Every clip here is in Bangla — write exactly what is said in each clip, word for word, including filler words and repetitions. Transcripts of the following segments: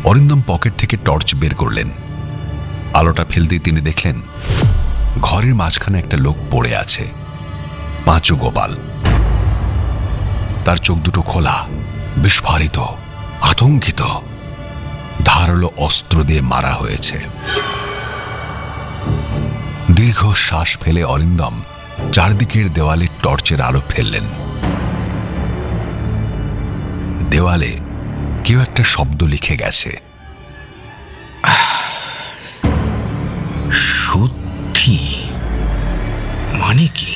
অরিন্দম পকেট থেকে টর্চ বের করলেন। আলোটা ফেলতেই তিনি দেখলেন ঘরের মাঝখানে একটা লোক পড়ে আছে, পাঁচু গোপাল। তার চোখ দুটো খোলা, বিস্ফারিত, আতঙ্কিত। ধারালো অস্ত্র দিয়ে মারা হয়েছে। দীর্ঘ শ্বাস ফেলে অরিন্দম চারদিকের দেওয়ালে টর্চের আলো ফেললেন। দেওয়ালে কেউ একটা শব্দ লিখে গেছে, শুদ্ধি। মানে কি?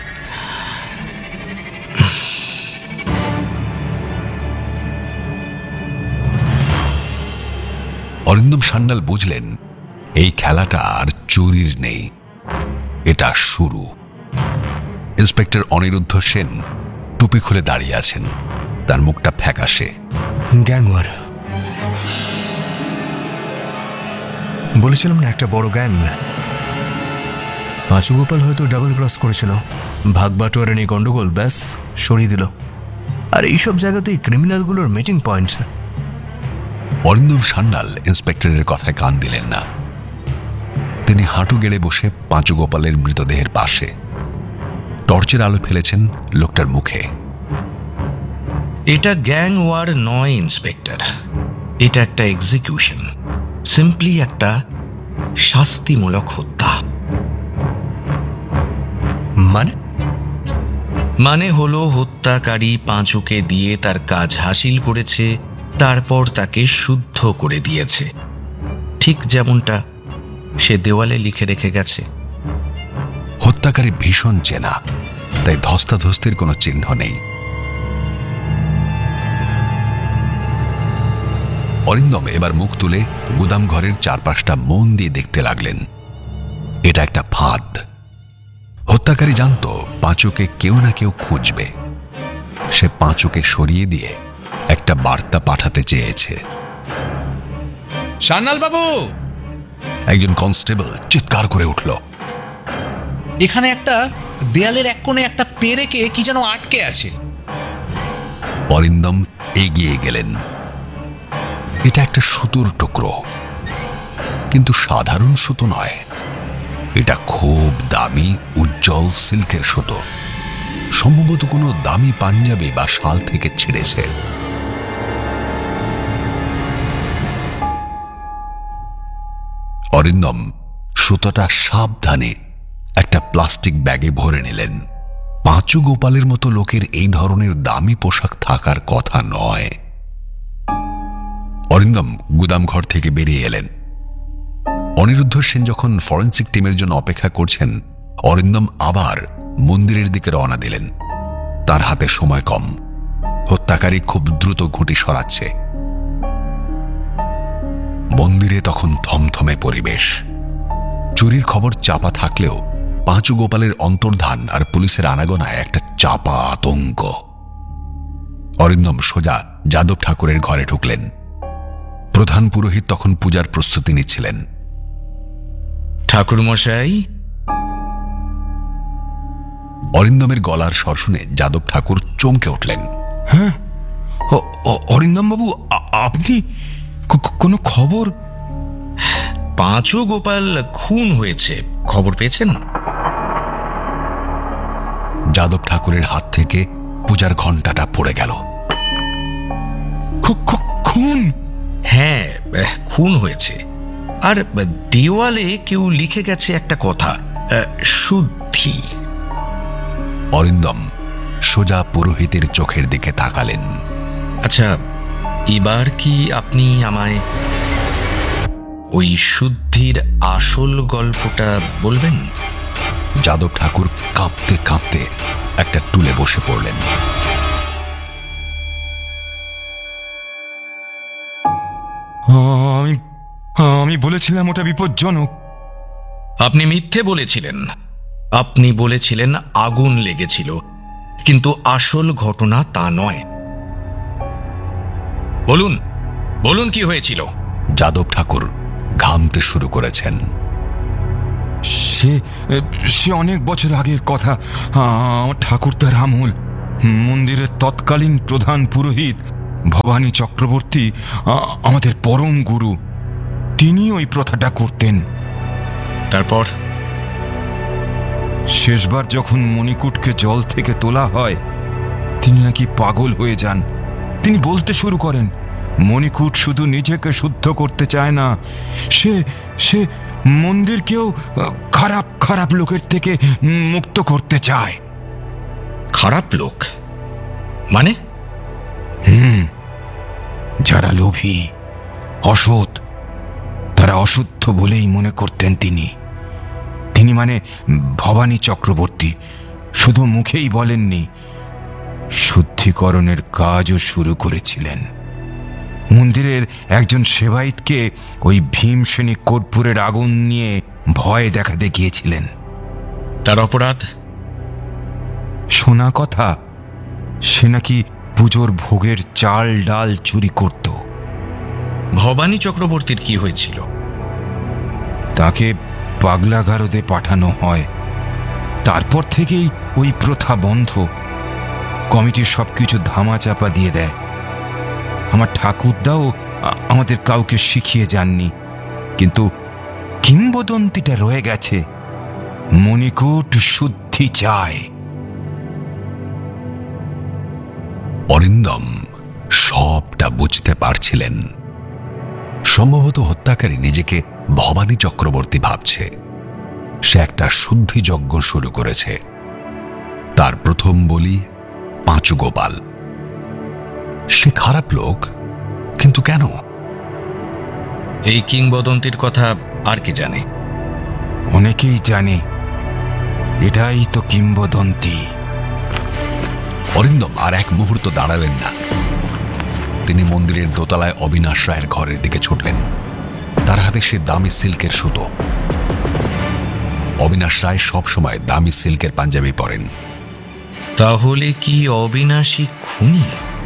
অরিন্দম সান্যাল বুঝলেন এই খেলাটা আর চুরির নেই, এটা শুরু। ইন্সপেক্টর অনিরুদ্ধ সেন টুপি খুলে দাঁড়িয়ে আছেন, তার মুখটা ফ্যাকাশে। গ্যাংওয়ার বলেছিলাম না, একটা বড় গ্যাং। পাঁচু গোপাল হয়তো ডাবল ক্রস করেছিল, ভাগবাটোয়ারা নিয়ে গন্ডগোল, ব্যাস সরিয়ে দিল। আর এইসব জায়গাতেই ক্রিমিনালগুলোর মিটিং পয়েন্ট। অরিন্দম সান্যাল ইন্সপেক্টরের কথায় কান দিলেন না। তিনি হাঁটু গেড়ে বসে পাঁচু গোপালের মৃতদেহের পাশে টর্চের আলো ফেলেছেন লোকটার মুখে। এটা গ্যাং ওয়ার নয় ইন্সপেক্টর, এটা একটা এক্সিকিউশন, সিম্পলি একটা শাস্তিমূলক হত্যা। মানে মানে হলো হত্যাকারী পাঁচুকে দিয়ে তার কাজ হাসিল করেছে, তারপর তাকে শুদ্ধ করে দিয়েছে, ঠিক যেমনটা সে দেওয়ালে লিখে রেখে গেছে। হত্যাকারী ভীষণ চেনা, তাই ধস্তাধস্তির কোনো চিহ্ন নেই। অরিন্দম এবার মুখ তুলে গুদাম ঘরের চারপাশটা মন দিয়ে দেখতে লাগলেন। এটা একটা ফাঁদ। হত্যাকারী জানত পাঁচুকে কেউ না কেউ খুঁজবে। সে পাঁচুকে সরিয়ে দিয়ে একটা বার্তা পাঠাতে চেয়েছে। সান্যাল বাবু! একজন কনস্টেবল চিৎকার করে উঠল, এখানে একটা দেয়ালের এক কোণে একটা পেরেকে কি যেন আটকে আছে। অরিন্দম এগিয়ে গেলেন। এটা একটা সুতোর টুকরো, কিন্তু সাধারণ সুতো নয়, এটা খুব দামি উজ্জ্বল সিল্কের সুতো। সম্ভবত কোনো দামি পাঞ্জাবি বা শাল থেকে ছিঁড়েছে। অরিন্দম সুতোটা সাবধানে একটা প্লাস্টিক ব্যাগে ভরে নিলেন। পাঁচু গোপালের মতো লোকের এই ধরনের দামি পোশাক থাকার কথা নয়। অরিন্দম গুদাম ঘর থেকে বেরিয়ে এলেন। অনিরুদ্ধ সেন যখন ফরেন্সিক টিমের জন্য অপেক্ষা করছেন, অরিন্দম আবার মন্দিরের দিকে রওনা দিলেন। তার হাতে সময় কম, হত্যাকারী খুব দ্রুত ঘুঁটি সরাচ্ছে। মন্দিরে তখন থমথমে পরিবেশ। চুরির খবর চাপা থাকলেও পাঁচু গোপালের অন্তর্ধান আর পুলিশের আনাগোনায় একটা চাপা আতঙ্ক। অরিন্দম সোজা যাদব ঠাকুরের ঘরে ঢুকলেন। প্রধান পুরোহিত তখন পূজার প্রস্তুতি নিচ্ছিলেন। ঠাকুর মশাই! অরিন্দমের গলার স্বর শুনে যাদব ঠাকুর চমকে উঠলেন। হ্যাঁ, অরিন্দম বাবু, আপনি কোনো খবর? পাঁচু গোপাল খুন হয়েছে, খবর পেয়েছেন? যাদব ঠাকুরের হাত থেকে পূজার ঘণ্টাটা পড়ে গেল। খুন? হ্যাঁ, খুন হয়েছে। আর দেওয়ালে কেউ লিখে গেছে একটা কথা, শুদ্ধি। অরিন্দম সোজা পুরোহিতের চোখের দিকে তাকালেন। আচ্ছা, এবার কি আপনি আমায় ওই শুদ্ধির আসল গল্পটা বলবেন? যাদব ঠাকুর কাঁপতে কাঁপতে একটা টুলে বসে পড়লেন। আমি আমি বলেছিলাম ওটা বিপজ্জনক। আপনি মিথ্যে বলেছিলেন। আপনি বলেছিলেন আগুন লেগেছিল, কিন্তু আসল ঘটনা তা নয়। বলুন, বলুন কি হয়েছিল? যাদব ঠাকুর ঘামতে শুরু করেছেন। সে সে অনেক বছর আগের কথা। ঠাকুর তার আমল, মন্দিরের তৎকালীন প্রধান পুরোহিত ভবানী চক্রবর্তী আ- আমাদের পরম গুরু, তিনি ওই প্রথাটা করতেন। তারপর শেষবার যখন মণিকূটকে জল থেকে তোলা হয়, তিনি নাকি পাগল হয়ে যান। তিনি বলতে শুরু করেন, মণিকূট শুধু নিজেকে শুদ্ধ করতে চায় না, সে সে মন্দিরকেও খারাপ খারাপ লোকের থেকে মুক্ত করতে চায়। খারাপ লোক মানে? হুম যারা লোভী, অসৎ, তারা অশুদ্ধ বলেই মনে করতেন তিনি। তিনি মানে ভবানী চক্রবর্তী শুধু মুখেই বলেননি, শুদ্ধিকরণের কাজও শুরু করেছিলেন। মন্দিরের একজন সেবায়েতকে ওই ভীমসেনী কর্পূরের আগুন নিয়ে ভয় দেখাতে গিয়েছিলেন। তার অপরাধ? শোনা কথা, সে নাকি পুজোর ভোগের চাল ডাল চুরি করত। ভবানী চক্রবর্তীর কি হয়েছিল? তাকে পাগলাগারদে পাঠানো হয়। তারপর থেকেই ওই প্রথা বন্ধ। কমিটি সবকিছু ধামাচাপা দিয়ে দেয়। আমার ঠাকুরদাও আ- আমাদের কাউকে শিখিয়ে যাননি, কিন্তু কিংবদন্তিটা রয়ে গেছে, মণিকূট শুদ্ধি চায়। অরিন্দম সবটা বুঝতে পারছিলেন। সম্ভবত হত্যাকারী নিজেকে ভবানী চক্রবর্তী ভাবছে। সে একটা শুদ্ধিযজ্ঞ শুরু করেছে। তার প্রথম বলি পাঁচু গোপাল। সে খারাপ লোক, কিন্তু কেন? এই কিংবদন্তির কথা আর কি জানে? অনেকেই জানে, এটাই তো কিংবদন্তি। অরিন্দম আর এক মুহূর্ত দাঁড়ালেন না। তিনি মন্দিরের দোতলায় অবিনাশ রায়ের ঘরের দিকে ছুটলেন। তার হাতে সে দামি সিল্কের সুতো। অবিনাশ রায় সবসময় দামি সিল্কের পাঞ্জাবি পরেন। তাহলে কি অবিনাশী খুনি?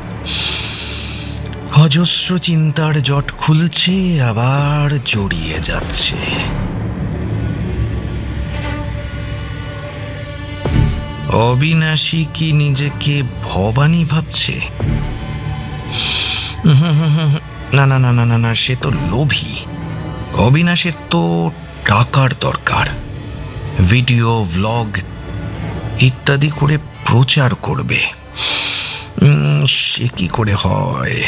অজস্র চিন্তার জট খুলছে, আবার জড়িয়ে যাচ্ছে। অবিনাশী কি নিজেকে ভবানী ভাবছে? না না না না না না, সে তো লোভী। অবিনাশের তো টাকার দরকার। ভিডিও, ভ্লগ ইত্যাদি করে প্রচার করবে। উম, সে কি করে হয়?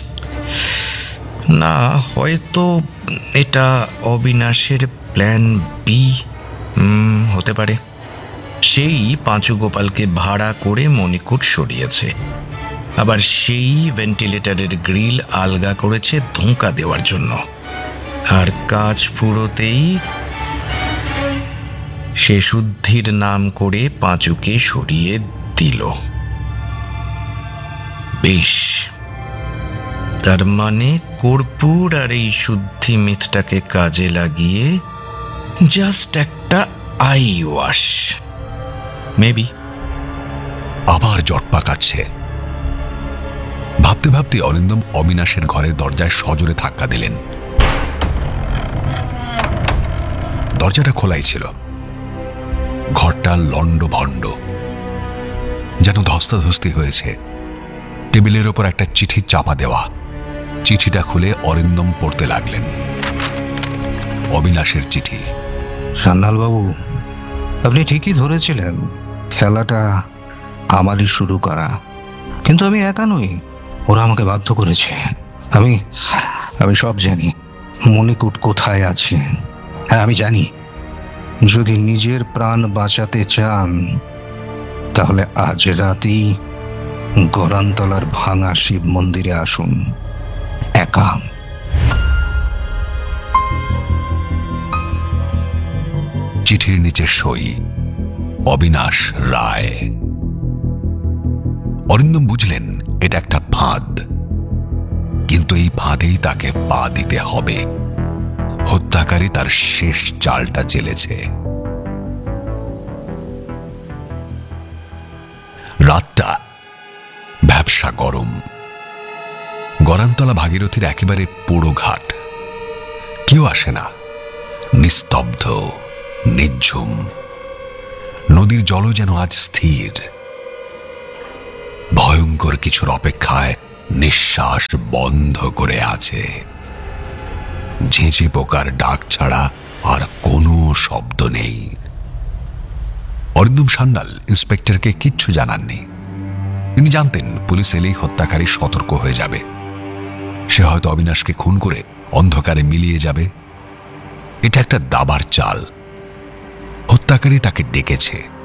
না, হয়তো এটা অবিনাশের প্ল্যান বি হতে পারে। সেই পাঁচু গোপালকে ভাড়া করে মণিকূট সরিয়েছে, আবার সেই ভেন্টিলেটরের গ্রিল আলগা করেছে ধোঁকা দেওয়ার জন্য। আর কাজ পুরোতেই সে শুদ্ধির নাম করে পাঁচুকে সরিয়ে দিল। বেশ, তার মানে কর্পূর আর এই শুদ্ধি মিথটাকে কাজে লাগিয়ে জাস্ট একটা আই ওয়াশ, মেবি। আবার জট পাকাচ্ছে। ভাবতে ভাবতে অরিন্দম অবিনাশের ঘরের দরজায় সজোরে ধাক্কা দিলেন। দরজাটা খোলাই ছিল। ঘরটা লন্ডভন্ড, যেন ধস্তাধস্তি হয়েছে। টেবিলের ওপর একটা চিঠি চাপা দেওয়া। চিঠিটা খুলে অরিন্দম পড়তে লাগলেন। অবিনাশের চিঠি। সান্যালবাবু, আপনি ঠিকই ধরেছিলেন, খেলাটা আমারই শুরু করা। কিন্তু আমি একা নই, ওরা আমাকে বাধ্য করেছে। আমি আমি সব জানি মণিকূট কোথায় আছে। হ্যাঁ, আমি জানি যদি নিজের প্রাণ বাঁচাতে চান তাহলে আজ রাতেই গরানতলার ভাঙা শিব মন্দিরে আসুন, একা। চিঠির নিচে সই, অবিনাশ রায়। অরিন্দম বুঝলেন এটা একটা ফাঁদ, কিন্তু এই ফাঁদেই তাকে পা দিতে হবে। হত্যাকারী তার শেষ চালটা চেলেছে। রাতটা ব্যবসা গরম। গরানতলা ভাগীরথীর একেবারে পোড়ো ঘাট। কেউ আসে না, নিস্তব্ধ, নিঝুম। নদীর জলও যেন আজ স্থির। ভয়ঙ্কর কিছুর অপেক্ষায় নিঃশ্বাস বন্ধ করে আছে। ঝিঁঝি পোকার ডাক ছাড়া আর কোনো শব্দ নেই। অরিন্দম সান্যাল ইন্সপেক্টরকে কিচ্ছু জানাননি। তিনি জানতেন পুলিশ এলেই হত্যাকারী সতর্ক হয়ে যাবে। সে হয়তো অবিনাশকে খুন করে অন্ধকারে মিলিয়ে যাবে। এটা একটা দাবার চাল। হত্যাকারী তাকে ডেকেছে।